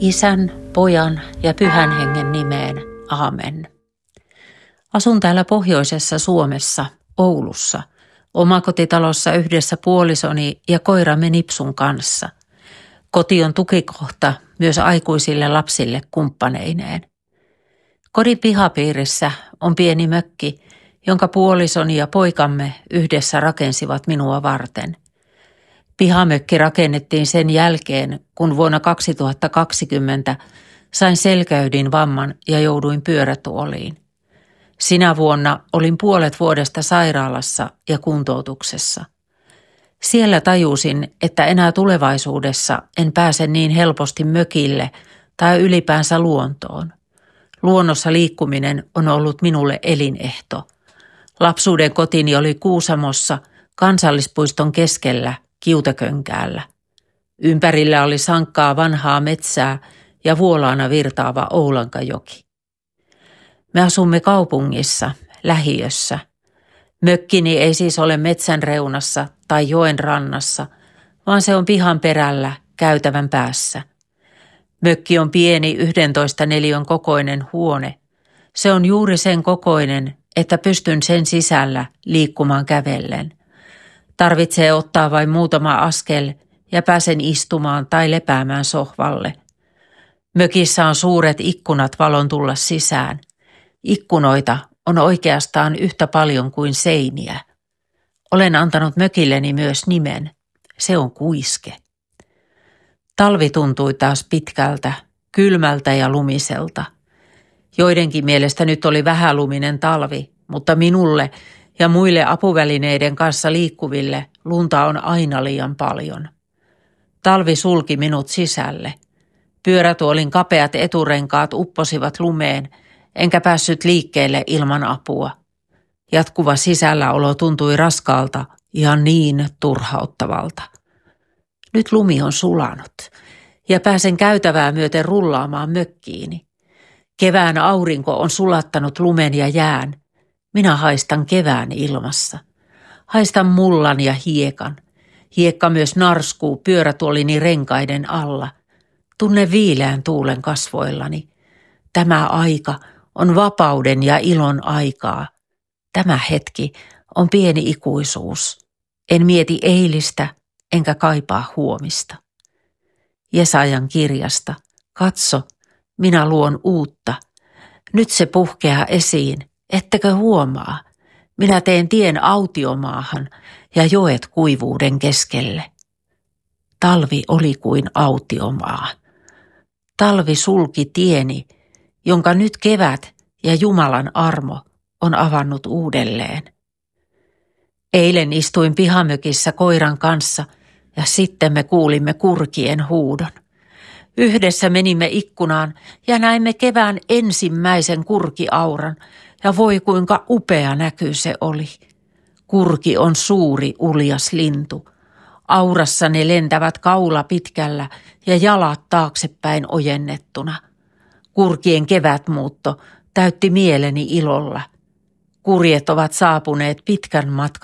Isän, Pojan ja Pyhän Hengen nimeen. Aamen. Asun täällä pohjoisessa Suomessa, Oulussa, omakotitalossa yhdessä puolisoni ja koiramme Nipsun kanssa. Koti on tukikohta myös aikuisille lapsille kumppaneineen. Kodin pihapiirissä on pieni mökki, jonka puolisoni ja poikamme yhdessä rakensivat minua varten. Pihamökki rakennettiin sen jälkeen, kun vuonna 2020 sain selkäydin vamman ja jouduin pyörätuoliin. Sinä vuonna olin puolet vuodesta sairaalassa ja kuntoutuksessa. Siellä tajusin, että enää tulevaisuudessa en pääse niin helposti mökille tai ylipäänsä luontoon. Luonnossa liikkuminen on ollut minulle elinehto. Lapsuuden kotini oli Kuusamossa, kansallispuiston keskellä, Kiutakönkäällä. Ympärillä oli sankkaa vanhaa metsää ja vuolaana virtaava Oulankajoki. Me asumme kaupungissa, lähiössä. Mökkini ei siis ole metsän reunassa tai joen rannassa, vaan se on pihan perällä, käytävän päässä. Mökki on pieni 11 neliön kokoinen huone. Se on juuri sen kokoinen, että pystyn sen sisällä liikkumaan kävellen. Tarvitsee ottaa vain muutama askel ja pääsen istumaan tai lepäämään sohvalle. Mökissä on suuret ikkunat valon tulla sisään. Ikkunoita on oikeastaan yhtä paljon kuin seiniä. Olen antanut mökilleni myös nimen. Se on Kuiske. Talvi tuntui taas pitkältä, kylmältä ja lumiselta. Joidenkin mielestä nyt oli vähäluminen talvi, mutta minulle ja muille apuvälineiden kanssa liikkuville lunta on aina liian paljon. Talvi sulki minut sisälle. Pyörätuolin kapeat eturenkaat upposivat lumeen, enkä päässyt liikkeelle ilman apua. Jatkuva sisälläolo tuntui raskaalta ja niin turhauttavalta. Nyt lumi on sulanut ja pääsen käytävää myöten rullaamaan mökkiini. Kevään aurinko on sulattanut lumen ja jään. Minä haistan kevään ilmassa. Haistan mullan ja hiekan. Hiekka myös narskuu pyörätuolini renkaiden alla. Tunne viileän tuulen kasvoillani. Tämä aika on vapauden ja ilon aikaa. Tämä hetki on pieni ikuisuus. En mieti eilistä enkä kaipaa huomista. Jesajan kirjasta. Katso, minä luon uutta. Nyt se puhkeaa esiin. Ettekö huomaa? Minä teen tien autiomaahan ja joet kuivuuden keskelle. Talvi oli kuin autiomaa. Talvi sulki tieni, jonka nyt kevät ja Jumalan armo on avannut uudelleen. Eilen istuin pihamökissä koiran kanssa ja sitten me kuulimme kurkien huudon. Yhdessä menimme ikkunaan ja näimme kevään ensimmäisen kurkiauran ja voi kuinka upea näky se oli. Kurki on suuri uljas lintu. Aurassa ne lentävät kaula pitkällä ja jalat taaksepäin ojennettuna. Kurkien kevätmuutto täytti mieleni ilolla. Kurjet ovat saapuneet pitkän matkan